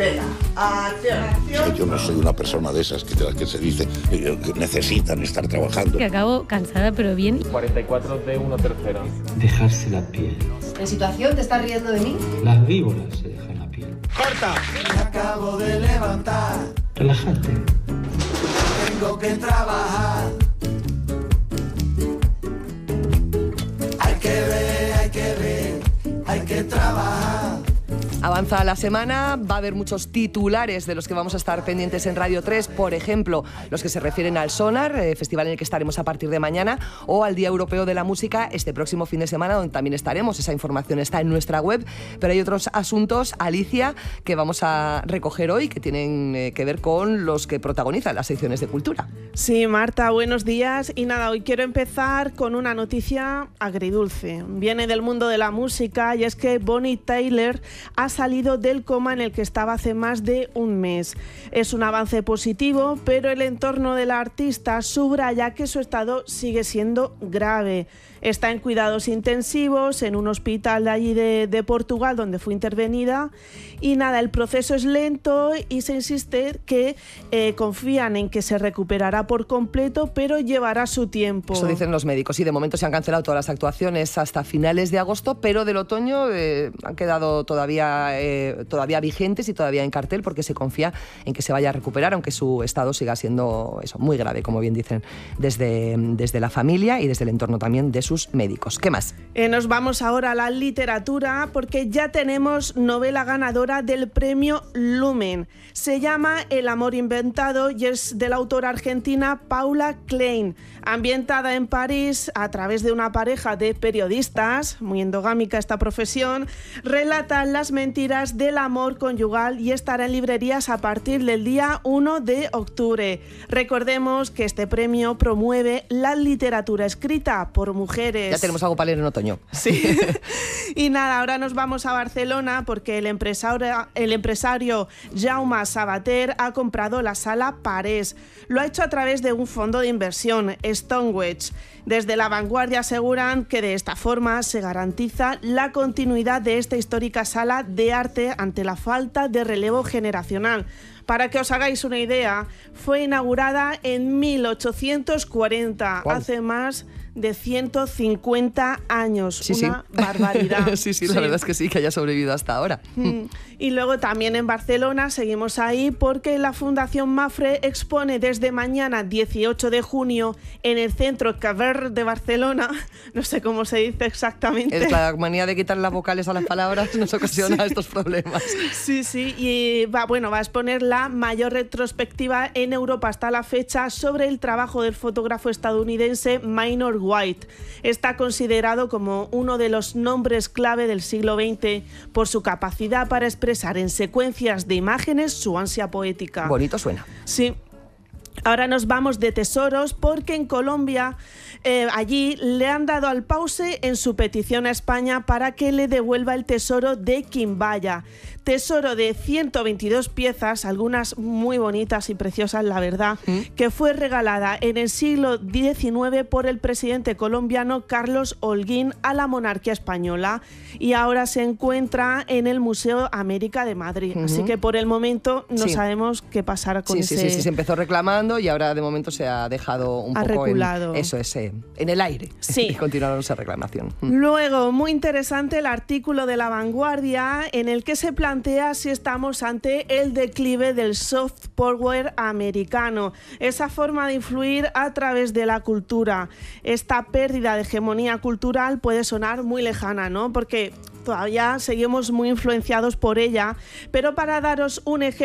Venga, acción. Yo no soy una persona de esas que se dice que necesitan estar trabajando. Que acabo cansada pero bien. 44 de 1/3. Dejarse la piel. ¿En situación te estás riendo de mí? Las víboras se dejan la piel. ¡Corta! Me acabo de levantar. Relájate. Tengo que trabajar. Hay que trabajar. Avanza la semana, va a haber muchos titulares de los que vamos a estar pendientes en Radio 3, por ejemplo, los que se refieren al Sonar, festival en el que estaremos a partir de mañana, o al Día Europeo de la Música este próximo fin de semana, donde también estaremos. Esa información está en nuestra web, pero hay otros asuntos, Alicia, que vamos a recoger hoy, que tienen que ver con los que protagonizan las secciones de cultura. Sí, Marta, buenos días. Y nada, hoy quiero empezar con una noticia agridulce. Viene del mundo de la música y es que Bonnie Tyler ha salido del coma en el que estaba hace más de un mes. Es un avance positivo, pero el entorno de la artista subraya que su estado sigue siendo grave. Está en cuidados intensivos en un hospital de allí de Portugal donde fue intervenida y nada, el proceso es lento y se insiste que confían en que se recuperará por completo, pero llevará su tiempo. Eso dicen los médicos y de momento se han cancelado todas las actuaciones hasta finales de agosto, pero del otoño han quedado todavía vigentes y todavía en cartel porque se confía en que se vaya a recuperar, aunque su estado siga siendo muy grave, como bien dicen desde la familia y desde el entorno también de sus médicos. ¿Qué más? Nos vamos ahora a la literatura porque ya tenemos novela ganadora del premio Lumen. Se llama El amor inventado y es de la autora argentina Paula Klein. Ambientada en París a través de una pareja de periodistas, muy endogámica esta profesión, relatan las mentiras del amor conyugal y estará en librerías a partir del día 1 de octubre. Recordemos que este premio promueve la literatura escrita por mujeres. Ya tenemos algo para leer en otoño. Sí. Y nada, ahora nos vamos a Barcelona porque el empresario Jaume Sabater ha comprado la Sala Parés. Lo ha hecho a través de un fondo de inversión, Stonewedge. Desde La Vanguardia aseguran que de esta forma se garantiza la continuidad de esta histórica sala de arte ante la falta de relevo generacional. Para que os hagáis una idea, fue inaugurada en 1840, wow. Hace más de 150 años. Sí, una barbaridad. Sí, la verdad es que sí, que haya sobrevivido hasta ahora. Y luego también en Barcelona seguimos ahí porque la Fundación Mafre expone desde mañana 18 de junio en el Centro Caber de Barcelona, no sé cómo se dice exactamente. Es la manía de quitar las vocales a las palabras nos ocasiona estos problemas. Sí, y va a exponer la mayor retrospectiva en Europa hasta la fecha sobre el trabajo del fotógrafo estadounidense Minor White. Está considerado como uno de los nombres clave del siglo XX por su capacidad para expresar en secuencias de imágenes su ansia poética. Bonito suena. Sí. Ahora nos vamos de tesoros porque en Colombia allí le han dado al pause en su petición a España para que le devuelva el tesoro de Quimbaya. Tesoro de 122 piezas, algunas muy bonitas y preciosas, la verdad, que fue regalada en el siglo XIX por el presidente colombiano Carlos Holguín a la monarquía española y ahora se encuentra en el Museo América de Madrid. Así que por el momento no sabemos qué pasará con ese... Sí, se empezó reclamando y ahora de momento se ha dejado un poco reculado. En el aire. Sí. Y continuaron esa reclamación. Luego, muy interesante el artículo de La Vanguardia en el que se plantea si estamos ante el declive del soft power americano, esa forma de influir a través de la cultura. Esta pérdida de hegemonía cultural puede sonar muy lejana, ¿no? Porque todavía seguimos muy influenciados por ella, pero para daros un ejemplo,